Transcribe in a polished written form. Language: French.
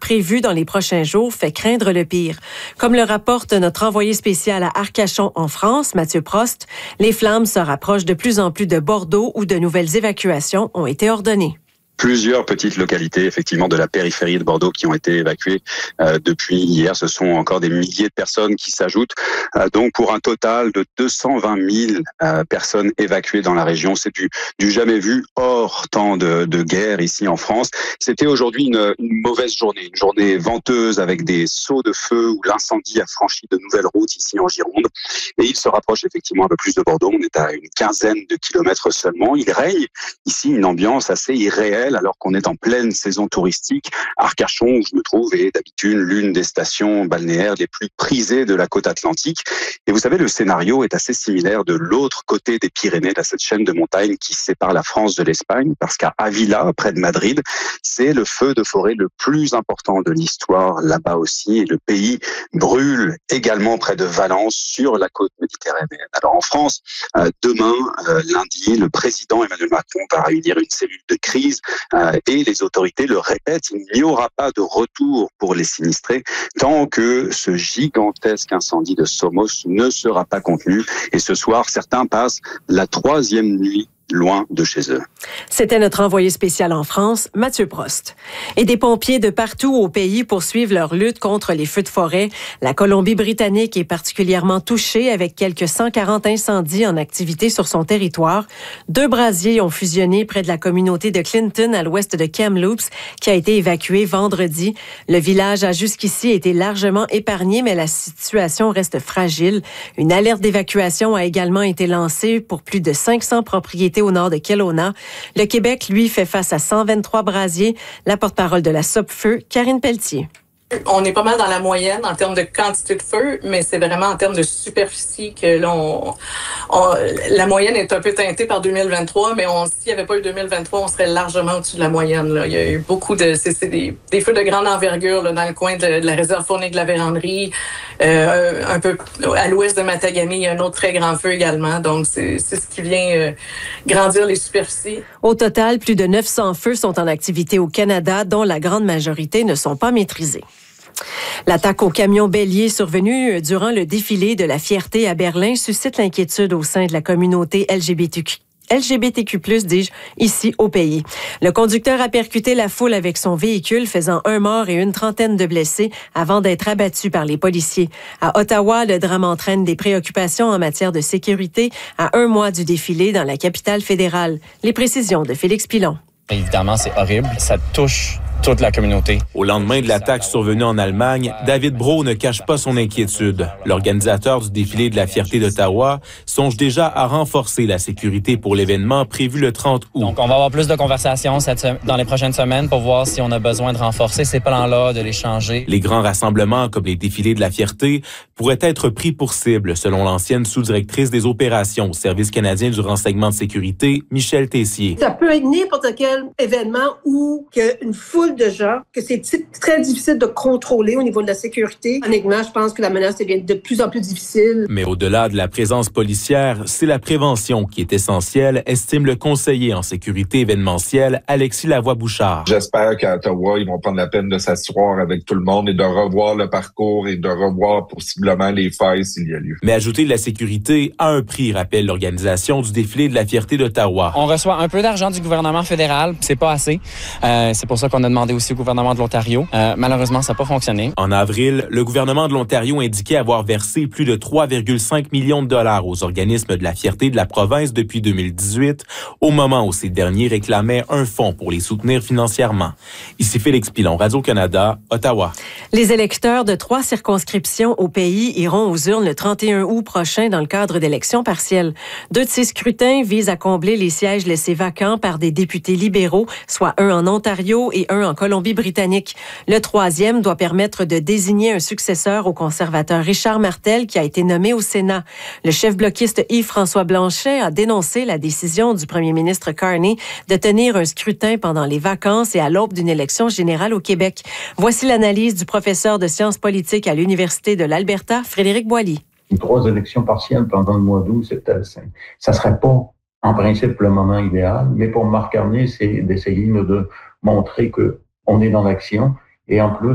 prévues dans les prochains jours fait craindre le pire. Comme le rapporte notre envoyé spécial à Arcachon en France, Mathieu Prost, les flammes se rapprochent de plus en plus de Bordeaux où de nouvelles évacuations ont été ordonnées. Plusieurs petites localités, effectivement, de la périphérie de Bordeaux qui ont été évacuées depuis hier. Ce sont encore des milliers de personnes qui s'ajoutent. Donc, pour un total de 220 000 personnes évacuées dans la région. C'est du jamais vu hors temps de guerre ici en France. C'était aujourd'hui une mauvaise journée. Une journée venteuse avec des sauts de feu où l'incendie a franchi de nouvelles routes ici en Gironde. Et il se rapproche effectivement un peu plus de Bordeaux. On est à une quinzaine de kilomètres seulement. Il règne ici une ambiance assez irréelle alors qu'on est en pleine saison touristique. Arcachon, où je me trouve, est d'habitude l'une des stations balnéaires les plus prisées de la côte atlantique. Et vous savez, le scénario est assez similaire de l'autre côté des Pyrénées, de cette chaîne de montagnes qui sépare la France de l'Espagne, parce qu'à Ávila, près de Madrid, c'est le feu de forêt le plus important de l'histoire là-bas aussi. Et le pays brûle également près de Valence, sur la côte méditerranéenne. Alors en France, demain, lundi, le président Emmanuel Macron va réunir une cellule de crise et les autorités le répètent, il n'y aura pas de retour pour les sinistrés tant que ce gigantesque incendie de Somos ne sera pas contenu. Et ce soir, certains passent la 3e nuit loin de chez eux. C'était notre envoyé spécial en France, Mathieu Prost. Et des pompiers de partout au pays poursuivent leur lutte contre les feux de forêt. La Colombie-Britannique est particulièrement touchée avec quelques 140 incendies en activité sur son territoire. 2 brasiers ont fusionné près de la communauté de Clinton à l'ouest de Kamloops qui a été évacuée vendredi. Le village a jusqu'ici été largement épargné, mais la situation reste fragile. Une alerte d'évacuation a également été lancée pour plus de 500 propriétés au nord de Kelowna. Le Québec, lui, fait face à 123 brasiers. La porte-parole de la Sopfeu, Karine Pelletier. On est pas mal dans la moyenne en termes de quantité de feu, mais c'est vraiment en termes de superficie que là, la moyenne est un peu teintée par 2023, mais s'il n'y avait pas eu 2023, on serait largement au-dessus de la moyenne. Là. Il y a eu beaucoup de... C'est des feux de grande envergure là, dans le coin de la réserve faunique de la Vérandrie. Un peu à l'ouest de Matagami, il y a un autre très grand feu également. Donc, c'est ce qui vient grandir les superficies. Au total, plus de 900 feux sont en activité au Canada, dont la grande majorité ne sont pas maîtrisés. L'attaque au camion bélier survenue durant le défilé de la fierté à Berlin suscite l'inquiétude au sein de la communauté LGBTQ+, dis-je, ici au pays. Le conducteur a percuté la foule avec son véhicule, faisant 1 mort et une trentaine de blessés avant d'être abattu par les policiers. À Ottawa, le drame entraîne des préoccupations en matière de sécurité à 1 mois du défilé dans la capitale fédérale. Les précisions de Félix Pilon. Évidemment, c'est horrible. Ça touche toute la communauté. Au lendemain de l'attaque survenue en Allemagne, David Brault ne cache pas son inquiétude. L'organisateur du défilé de la fierté d'Ottawa songe déjà à renforcer la sécurité pour l'événement prévu le 30 août. Donc, on va avoir plus de conversations dans les prochaines semaines pour voir si on a besoin de renforcer ces plans-là, de les changer. Les grands rassemblements, comme les défilés de la fierté, pourraient être pris pour cible, selon l'ancienne sous-directrice des opérations au Service canadien du renseignement de sécurité, Michel Tessier. Ça peut être n'importe quel événement où il y a une foule de gens, que c'est très difficile de contrôler au niveau de la sécurité. Honnêtement, je pense que la menace devient de plus en plus difficile. Mais au-delà de la présence policière, c'est la prévention qui est essentielle, estime le conseiller en sécurité événementielle, Alexis Lavoie-Bouchard. J'espère qu'à Ottawa, ils vont prendre la peine de s'asseoir avec tout le monde et de revoir le parcours et de revoir possiblement les failles s'il y a lieu. Mais ajouter de la sécurité a un prix, rappelle l'organisation du défilé de la fierté d'Ottawa. On reçoit un peu d'argent du gouvernement fédéral, c'est pas assez. C'est pour ça qu'on a demandé aussi au gouvernement de l'Ontario. Malheureusement, ça n'a pas fonctionné. En avril, le gouvernement de l'Ontario indiquait avoir versé plus de 3,5 millions de dollars aux organismes de la fierté de la province depuis 2018, au moment où ces derniers réclamaient un fonds pour les soutenir financièrement. Ici Félix Pilon, Radio-Canada, Ottawa. Les électeurs de 3 circonscriptions au pays iront aux urnes le 31 août prochain dans le cadre d'élections partielles. 2 de ces scrutins visent à combler les sièges laissés vacants par des députés libéraux, soit un en Ontario et un en Colombie-Britannique. Le 3e doit permettre de désigner un successeur au conservateur Richard Martel qui a été nommé au Sénat. Le chef bloquiste Yves-François Blanchet a dénoncé la décision du premier ministre Carney de tenir un scrutin pendant les vacances et à l'aube d'une élection générale au Québec. Voici l'analyse du professeur de sciences politiques à l'Université de l'Alberta, Frédéric Boilly. 3 élections partielles pendant le mois d'août, ça serait pas en principe le moment idéal, mais pour Marc Carney, c'est d'essayer de montrer qu'on est dans l'action et en plus